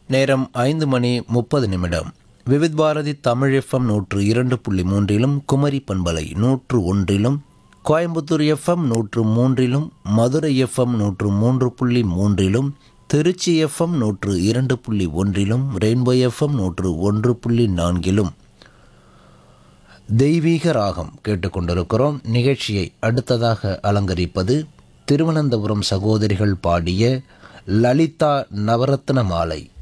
நேரம் 5:30 விவித் பாரதி தமிழ் எஃப்எம் 102.3 குமரி பண்பலை 101, Coimbatore FM 103, Madurai FM 103.3, Trichy FM 102.1, rainbow FM 101.4 தெய்வீக ராகம் கேட்டுக்கொண்டிருக்கிறோம். நிகழ்ச்சியை அடுத்ததாக அலங்கரிப்பது திருவனந்தபுரம் சகோதரிகள் பாடிய லலிதா நவரத்ன மாலை.